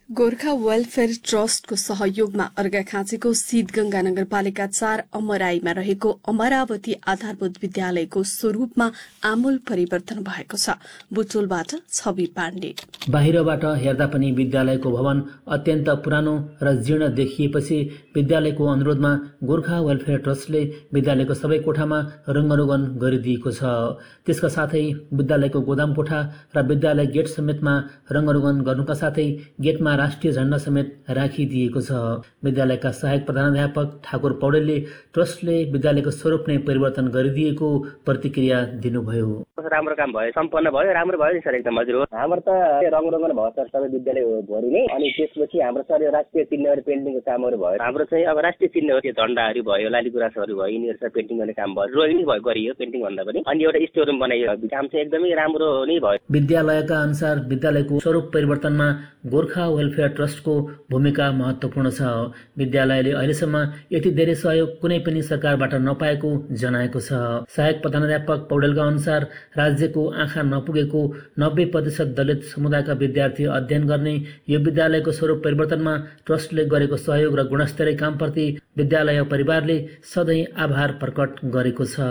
Gorkha welfare ट्रस्टको सहयोगमा अर्घाखाँचीको सिद्धगंगा नगरपालिका 4 अमराईमा रहेको अमरावती आधारभूत विद्यालयको स्वरूपमा आमूल परिवर्तन भएको छ। बुटोलबाट छवि पाण्डे। बाहिरबाट हेर्दा पनि विद्यालयको भवन अत्यन्त पुरानो र जीर्ण देखिएपछि विद्यालयको अनुरोधमा गोर्खा वेलफेयर ट्रस्टले विद्यालयको सबै कोठामा रंगरोगन गरिदिएको छ। त्यसका साथै विद्यालयको गोदाम कोठा र विद्यालय गेट समेतमा रंगरोगन गर्नुका साथै गेटमा राष्ट्रिय झण्डा समेत राखिदिएको छ। विद्यालयका सहायक प्रधानाध्यापक ठाकुर पौडेलले ट्रस्टले विद्यालयको स्वरूप नै परिवर्तन गरिदिएको प्रतिक्रिया दिनुभयो। राम्रो काम भयो, सम्पन्न भयो, राम्रो भयो नि सर, एकदम हजुर हो। हाम्रो त रंगरोगन भयो सर सबै विद्यालयभरि नै। अनि त्यसपछि हाम्रो सर यो राष्ट्रिय चिन्हहरू पेन्टिङको कामहरू भयो। हाम्रो चाहिँ अब राष्ट्रिय चिन्हहरू झण्डाहरू भयो, लालीगुराँसहरू भयो, यिनीहरू सबै पेन्टिङ गर्ने काम भयो, ड्रइङ भयो, गरियो पेन्टिङ भन्दा पनि। अनि एउटा स्टोर रुम बनाइयो, काम चाहिँ एकदमै राम्रो नै भयो। विद्यालयका अनुसार विद्यालयको स्वरूप परिवर्तनमा गोर्खा वेलफेयर ट्रस्टको भूमिका महत्वपूर्ण छ। विद्यालयले अहिलेसम्म यति धेरै सहयोग कुनै पनि सरकारबाट नपाएको जनाएको छ। सहायक प्रधानाध्यापक पौडेलका अनुसार राज्यको आँखा नपुगेको 90% दलित समुदायका विद्यार्थी अध्ययन गर्ने यो विद्यालयको स्वरूप परिवर्तनमा ट्रस्टले गरेको सहयोग र गुणस्तरीय कामप्रति विद्यालय परिवारले सधैँ आभार प्रकट गरेको छ।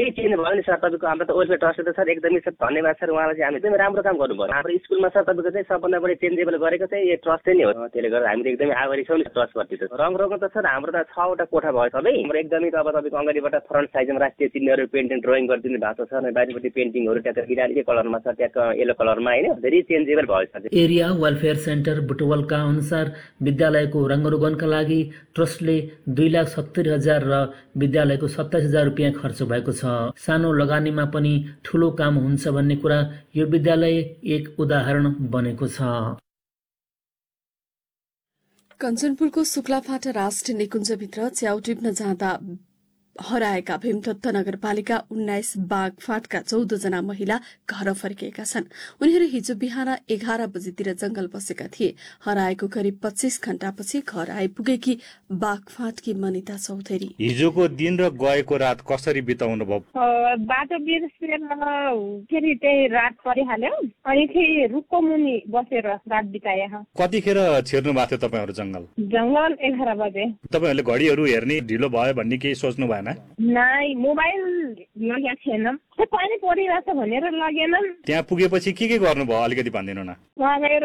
एकदमै धन्यवाद सर, उहाँलाई चाहिँ हामी एकदमै राम्रो काम गर्नुभयो। हाम्रो स्कुलमा सर तपाईँको चाहिँ सबभन्दा बढी चेन्जेबल गरेको चाहिँ यो ट्रस्ट नै हो। त्यसले गर्दा हामी एकदमै आभारी छौँ ट्रस्टप्रति। रङरोगन त सर हाम्रो त 6वटा कोठा भयो सबै। हाम्रो एकदमै अब तपाईँको अगाडिबाट फ्रन्ट साइजमा राष्ट्रिय चिन्हहरू पेन्टिङ ड्रइङ गरिदिनु भएको छ। बाहिरपट्टि पेन्टिङहरू त्यहाँ बिराली कलरमा छ, त्यहाँ येलो कलरमा होइन, धेरै चेन्जेबल भयो सर। एरिया वेलफेयर सेन्टर बुटवलका अनुसार विद्यालयको रङरोगनका लागि ट्रस्टले 2,70,000 र विद्यालयको 27,000 रुपियाँ खर्च भएको छ। सानो लगानीमा पनि ठूलो काम हुन्छ भन्ने कुरा यो विद्यालय एक उदाहरण बनेको छ। कञ्चनपुरको शुक्लाफाटा राष्ट्रिय निकुञ्जभित्र च्याउ टिप्न जाँदा हराएका भीमतत्व नगरपालिका 19 बागफाटका 14 जना महिला घर फर्किएका छन्। उनीहरू हिजो बिहान 11 बजेतिर जंगल बसेका थिए। हराएको करिब 25 घण्टापछि घर आइपुगेकी बागफाटकी मनिता चौधरी हिजोको दिन र गएको रात कसरी बिताउनु भयो? बाटो बिर्सेर फेरि त्यही रात परिहाल्यो, अनि फेरि रुखको मुनि बसेर रात बिताए। कतिखेर छिर्नु भएको थियो तपाईँहरू जंगल? जंगल 11 बजे। तपाईँहरूले घडीहरू हेर्ने ढिलो भयो भन्ने केही सोच्नु भएन? नाइ, मोबाइल लगेको थिएन, पानी परिरहेछ भनेर लगेन। त्यहाँ पुगेपछि के गर्नुभयो अलिकति भनिदिनु न। वहाँ गएर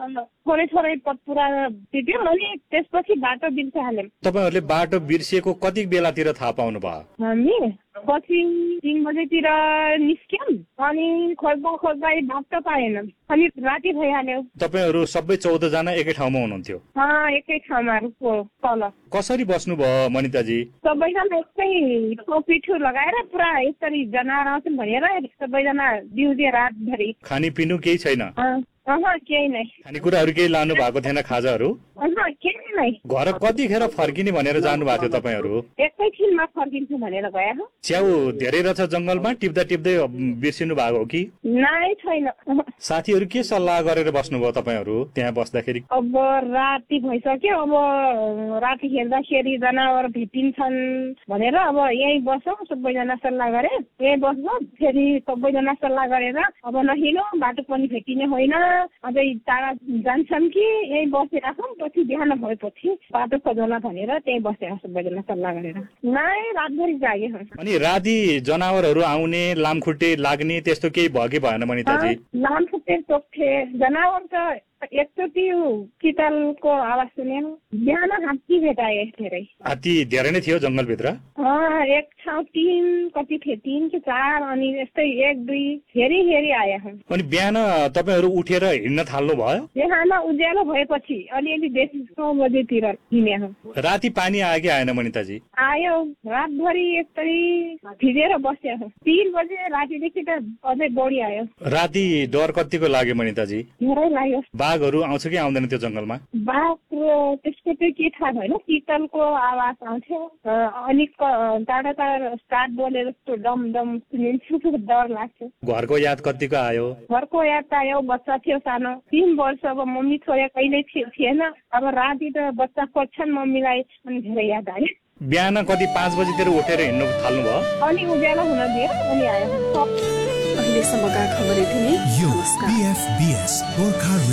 थोरै पत्पुरा टिप्यो, अनि त्यसपछि बाटो बिर्सिहाल्यौँ। तपाईँहरूले बाटो बिर्सिएको कति बेलातिर थाहा पाउनु भयो? हामी पछि 3 बजेतिर निस्क्यौँ, अनि खोज्दा बाटो पाएन, अनि राति भइहाल्यो। तपाईँहरू सबै 14 जना एकै ठाउँमा हुनुहुन्थ्यो? एकै ठाउँमा रुखको तल। कसरी बस्नुभयो मनिताजी? सबैजना यस्तै पिठो लगाएर पुरा यसरी जनावर आउँछन् भनेर सबैजना बिउजे रातभरि। खानी पिनु केही छैन? केही नै। खानेकुराहरू केही लानु भएको थिएन, खाजाहरू? केही नै। घर कतिखेर फर्किने भनेर जानु भएको थियो तपाईँहरू? एकैछिनमा फर्किन्छु भनेर गयो। च्याउ धेरै रहेछ जंगलमा, टिप्दा टिप्दै बिर्सिनु भएको हो कि? नाइ, छैन। साथीहरू के सल्लाह गरेर बस्नुभयो तपाईँहरू त्यहाँ बस्दाखेरि? अब राति भइसक्यो, अब राति हेर्दाखेरि जनावर भेटिन्छन् भनेर अब यही बसौँ सबैजना सल्लाह गरे। यही बस्छौँ, फेरि सबैजना सल्लाह गरेर अब नहिँडौँ, बाटो पनि भेटिने होइन, अझै टाढा जान्छन् कि यही बसिराखौँ, पछि बिहान भएपछि बाटो खोजौँला भनेर त्यही बसेर सबैजना सल्लाह गरेर। नाइ, रातभरि जाग्यो। अनि राति जनावरहरू आउने, लामखुट्टे लाग्ने त्यस्तो केही भयो कि भएन मनिताजी? लामखुट्टे टोक्थे, जनावर त एकचोटि चितलको आवाज सुन्यो, बिहान हात्ती भेटाए धेरै। हात्ती धेरै नै थियो जंगलभित्र? एक ठाउँ 3 कति थिए, 3 कि 4, अनि यस्तै 1-2 हेरी आए। अनि बिहान तपाईँहरू उठेर हिँड्न थाल्नु भयो? बिहान उज्यालो भएपछि अलिअलि बेसी 6 बजेतिर हिँडे। राति पानी आयो कि आएन मनिताजी? आयो, रातभरि यस्तै भिजेर बस्यो। 3 बजे रातिदेखि त अझै बढी आयो। राति डर कतिको लाग्यो मनिताजी? धेरै लाग्यो। बाघहरू आउँछ कि आउँदैन त्यो जंगलमा? बाघ त्यसको चाहिँ के थाहा भएन, चितलको आवाज आउँथ्यो, अनि टाढा स्टार्ट बोलेर जस्तो डम डम सुनिन्थ्यो, डर लाग्थ्यो। घरको याद कतिको आयो? घरको याद त आयो, बच्चा थियो सानो, 3 वर्ष, अब मम्मी छोरा कहिल्यै थिएन, अब राति त बच्चा खोज्छन् मम्मीलाई, अनि धेरै याद आयो। बिहान कति 5 बजेतिर उठेर हिँड्नु थाल्नु भयो? अनि उज्यालो हुन दियो, अनि आयो। अहिलेसम्मका खबर यति नै। नमस्कार।